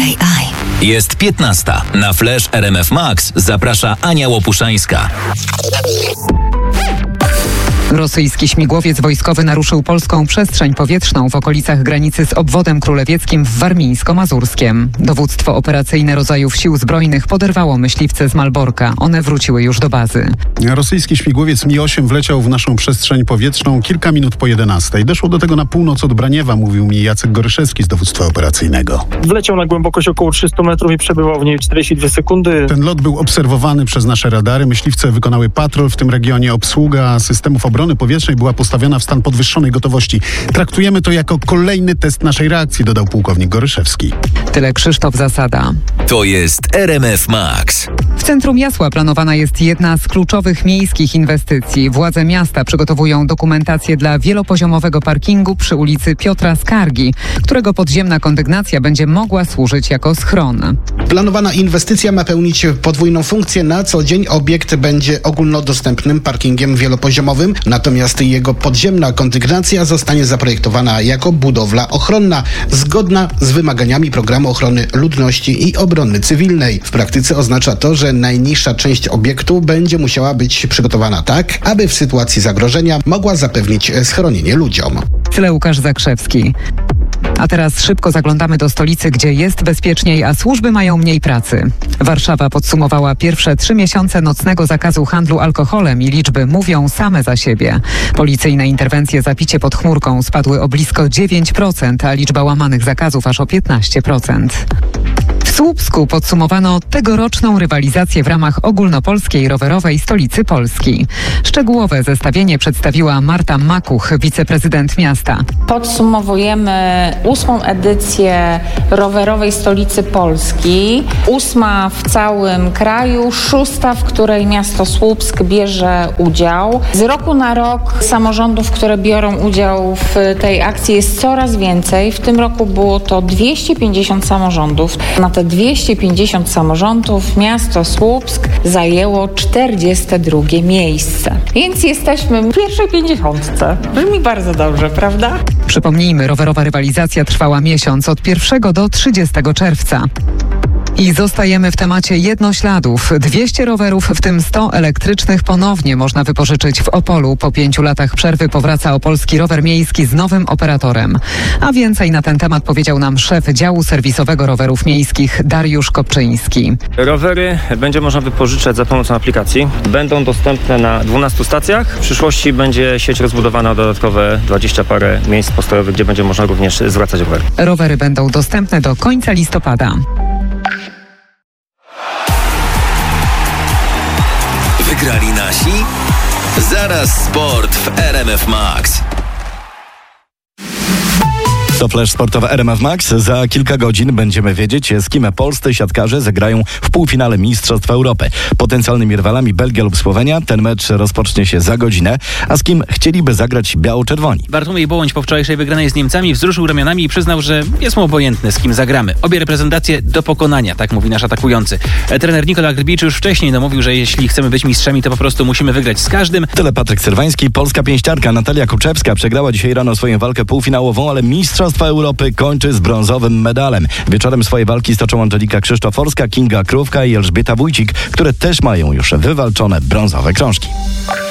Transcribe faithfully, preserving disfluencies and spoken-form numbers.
A I. Jest piętnasta. Na Flash R M F Max zaprasza Ania Łopuszańska. Rosyjski śmigłowiec wojskowy naruszył polską przestrzeń powietrzną w okolicach granicy z obwodem królewieckim w Warmińsko-Mazurskiem. Dowództwo operacyjne rodzajów sił zbrojnych poderwało myśliwce z Malborka. One wróciły już do bazy. Rosyjski śmigłowiec Mi osiem wleciał w naszą przestrzeń powietrzną kilka minut po jedenastej. Doszło do tego na północ od Braniewa, mówił mi Jacek Goryszewski z dowództwa operacyjnego. Wleciał na głębokość około trzysta metrów i przebywał w niej czterdzieści dwie sekundy. Ten lot był obserwowany przez nasze radary. Myśliwce wykonały patrol w tym regionie. Obsługa systemów obrony powietrznej była postawiona w stan podwyższonej gotowości. Traktujemy to jako kolejny test naszej reakcji, dodał pułkownik Goryszewski. Tyle Krzysztof Zasada. To jest R M F Max. W centrum Jasła planowana jest jedna z kluczowych miejskich inwestycji. Władze miasta przygotowują dokumentację dla wielopoziomowego parkingu przy ulicy Piotra Skargi, którego podziemna kondygnacja będzie mogła służyć jako schron. Planowana inwestycja ma pełnić podwójną funkcję. Na co dzień obiekt będzie ogólnodostępnym parkingiem wielopoziomowym, natomiast jego podziemna kondygnacja zostanie zaprojektowana jako budowla ochronna, zgodna z wymaganiami programu ochrony ludności i obrony cywilnej. W praktyce oznacza to, że najniższa część obiektu będzie musiała być przygotowana tak, aby w sytuacji zagrożenia mogła zapewnić schronienie ludziom. Tyle Łukasz Zakrzewski. A teraz szybko zaglądamy do stolicy, gdzie jest bezpieczniej, a służby mają mniej pracy. Warszawa podsumowała pierwsze trzy miesiące nocnego zakazu handlu alkoholem i liczby mówią same za siebie. Policyjne interwencje za picie pod chmurką spadły o blisko dziewięć procent, a liczba łamanych zakazów aż o piętnaście procent. W Słupsku podsumowano tegoroczną rywalizację w ramach ogólnopolskiej rowerowej stolicy Polski. Szczegółowe zestawienie przedstawiła Marta Makuch, wiceprezydent miasta. Podsumowujemy ósmą edycję rowerowej stolicy Polski. Ósma w całym kraju, szósta, w której miasto Słupsk bierze udział. Z roku na rok samorządów, które biorą udział w tej akcji jest coraz więcej. W tym roku było to dwieście pięćdziesiąt samorządów. Na te dwieście pięćdziesiąt samorządów miasto Słupsk zajęło czterdzieste drugie miejsce. Więc jesteśmy w pierwszej pięćdziesiątce. Brzmi bardzo dobrze, prawda? Przypomnijmy, rowerowa rywalizacja trwała miesiąc od pierwszego do trzydziestego czerwca. I zostajemy w temacie jednośladów. dwieście rowerów, w tym sto elektrycznych, ponownie można wypożyczyć w Opolu. Po pięciu latach przerwy powraca opolski rower miejski z nowym operatorem. A więcej na ten temat powiedział nam szef działu serwisowego rowerów miejskich Dariusz Kopczyński. Rowery będzie można wypożyczać za pomocą aplikacji. Będą dostępne na dwunastu stacjach. W przyszłości będzie sieć rozbudowana o dodatkowe dwadzieścia parę miejsc postojowych, gdzie będzie można również zwracać rowery. Rowery będą dostępne do końca listopada. Wygrali nasi? Zaraz sport w R M F Max. To Flash sportowy R M F Max. Za kilka godzin będziemy wiedzieć, z kim polscy siatkarze zagrają w półfinale Mistrzostw Europy. Potencjalnymi rywalami Belgia lub Słowenia. Ten mecz rozpocznie się za godzinę. A z kim chcieliby zagrać biało-czerwoni? Bartłomiej Bołoń po wczorajszej wygranej z Niemcami wzruszył ramionami i przyznał, że jest mu obojętny, z kim zagramy. Obie reprezentacje do pokonania, tak mówi nasz atakujący. Trener Nikola Grbicz już wcześniej no, mówił, że jeśli chcemy być mistrzami, to po prostu musimy wygrać z każdym. Tyle Patryk Syrwański. Polska pięściarka Natalia Kuczewska przegrała dzisiaj rano swoją walkę półfinałową, ale Mistrzostwa Europy kończy z brązowym medalem. Wieczorem swoje walki stoczą Angelika Krzysztoforska, Kinga Krówka i Elżbieta Wójcik, które też mają już wywalczone brązowe krążki.